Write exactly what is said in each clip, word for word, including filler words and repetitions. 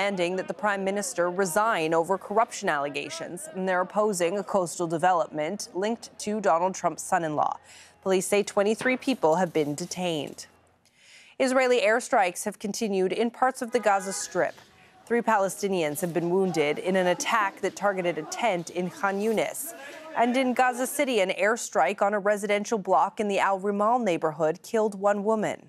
demanding that the prime minister resign over corruption allegations, and they're opposing a coastal development linked to Donald Trump's son-in-law. Police say twenty-three people have been detained. Israeli airstrikes have continued in parts of the Gaza Strip. Three Palestinians have been wounded in an attack that targeted a tent in Khan Yunis. And in Gaza City, an airstrike on a residential block in the Al Rimal neighborhood killed one woman.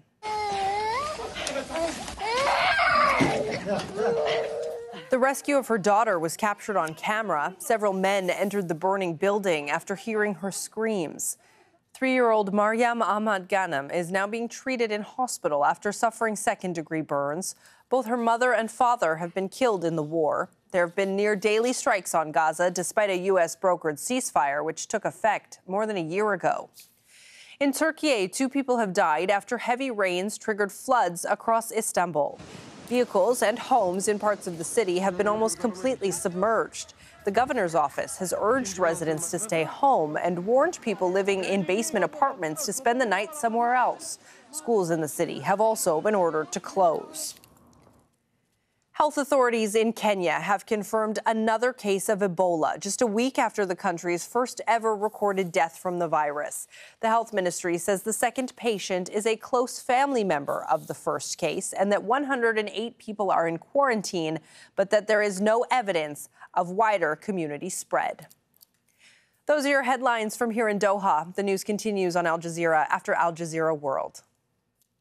The rescue of her daughter was captured on camera. Several men entered the burning building after hearing her screams. Three-year-old Maryam Ahmad Ghanem is now being treated in hospital after suffering second-degree burns. Both her mother and father have been killed in the war. There have been near-daily strikes on Gaza, despite a U S-brokered ceasefire, which took effect more than a year ago. In Turkey, two people have died after heavy rains triggered floods across Istanbul. Vehicles and homes in parts of the city have been almost completely submerged. The governor's office has urged residents to stay home and warned people living in basement apartments to spend the night somewhere else. Schools in the city have also been ordered to close. Health authorities in Kenya have confirmed another case of Ebola just a week after the country's first ever recorded death from the virus. The health ministry says the second patient is a close family member of the first case and that one hundred eight people are in quarantine, but that there is no evidence of wider community spread. Those are your headlines from here in Doha. The news continues on Al Jazeera after Al Jazeera World.